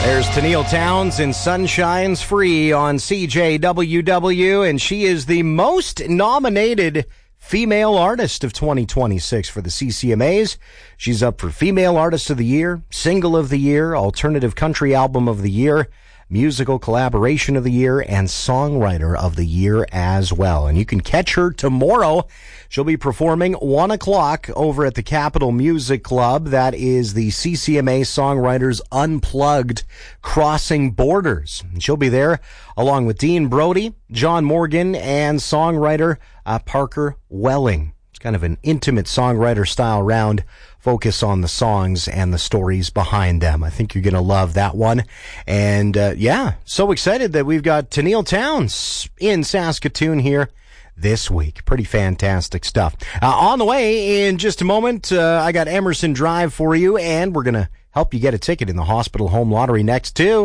There's Tenille Townes in Sunshine's Free on CJWW, and she is the most nominated female artist of 2026 for the CCMAs. She's up for Female Artist of the Year, Single of the Year, Alternative Country Album of the Year, Musical Collaboration of the Year, and Songwriter of the Year as well. And you can catch her tomorrow. She'll be performing 1 o'clock over at the Capitol Music Club. That is the CCMA Songwriters Unplugged Crossing Borders. And she'll be there along with Dean Brody, John Morgan, and songwriter Parker Welling. It's kind of an intimate songwriter style round. Focus on the songs and the stories behind them. I think you're going to love that one. And so excited that we've got Tenille Townes in Saskatoon here this week. Pretty fantastic stuff. On the way in just a moment, I got Emerson Drive for you, and we're going to help you get a ticket in the Hospital Home Lottery next too.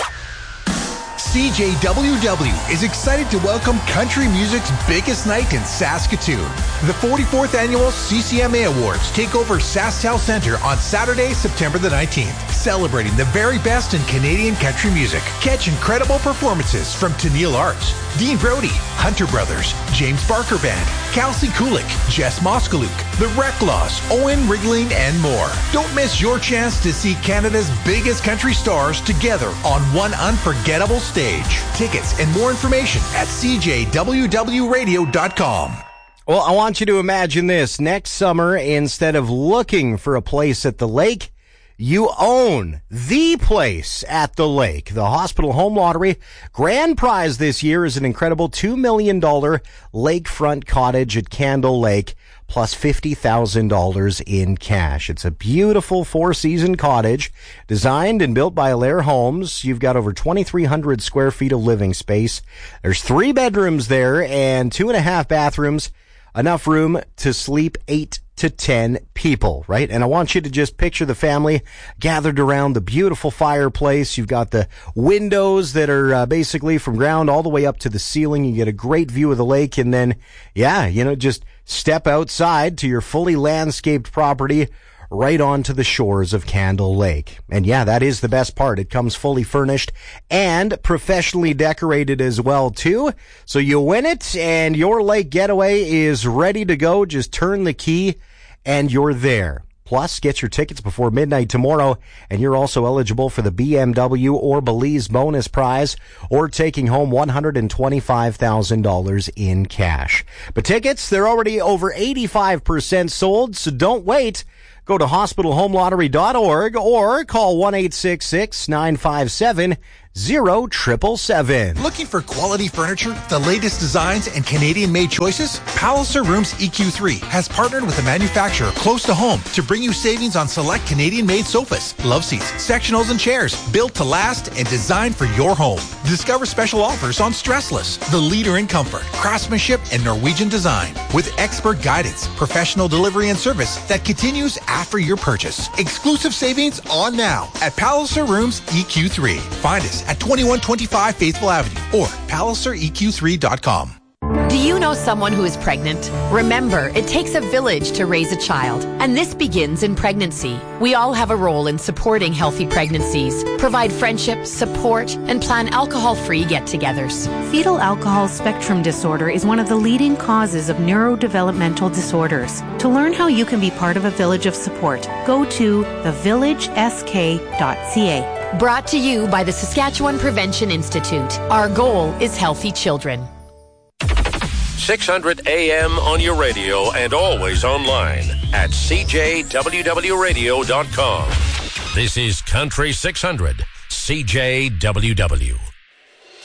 CJWW is excited to welcome country music's biggest night in Saskatoon. The 44th Annual CCMA Awards take over SaskTel Centre on Saturday, September the 19th, celebrating the very best in Canadian country music. Catch incredible performances from Tenille Arts, Dean Brody, Hunter Brothers, James Barker Band, Kelsey Kulik, Jess Moskaluk, The Reclaws, Owen Rigling, and more. Don't miss your chance to see Canada's biggest country stars together on one unforgettable stage. Tickets and more information at cjwwradio.com. Well, I want you to imagine this. Next summer, instead of looking for a place at the lake, you own the place at the lake. The Hospital Home Lottery grand prize this year is an incredible $2 million lakefront cottage at Candle Lake, plus $50,000 in cash. It's a beautiful 4-season cottage designed and built by Allaire Homes. You've got over 2,300 square feet of living space. There's 3 bedrooms there and 2.5 bathrooms. Enough room to sleep 8 to 10 people, right? And I want you to just picture the family gathered around the beautiful fireplace. You've got the windows that are basically from ground all the way up to the ceiling. You get a great view of the lake, and then, just step outside to your fully landscaped property right onto the shores of Candle Lake. And that is the best part. It comes fully furnished and professionally decorated as well, too. So you win it, and your lake getaway is ready to go. Just turn the key, and you're there. Plus, get your tickets before midnight tomorrow, and you're also eligible for the BMW or Belize bonus prize, or taking home $125,000 in cash. But tickets, they're already over 85% sold, so don't wait. Go to hospitalhomelottery.org or call 1-866-957-0777. Looking for quality furniture, the latest designs, and Canadian-made choices? Palliser Rooms EQ3 has partnered with a manufacturer close to home to bring you savings on select Canadian-made sofas, love seats, sectionals, and chairs built to last and designed for your home. Discover special offers on Stressless, the leader in comfort, craftsmanship, and Norwegian design, with expert guidance, professional delivery, and service that continues after your purchase. Exclusive savings on now at Palliser Rooms EQ3. Find us at 2125 Faithful Avenue or PalliserEQ3.com. Do you know someone who is pregnant? Remember, it takes a village to raise a child, and this begins in pregnancy. We all have a role in supporting healthy pregnancies, provide friendship, support, and plan alcohol-free get-togethers. Fetal alcohol spectrum disorder is one of the leading causes of neurodevelopmental disorders. To learn how you can be part of a village of support, go to thevillagesk.ca. Brought to you by the Saskatchewan Prevention Institute. Our goal is healthy children. 600 AM on your radio and always online at cjwwradio.com. This is Country 600, CJWW.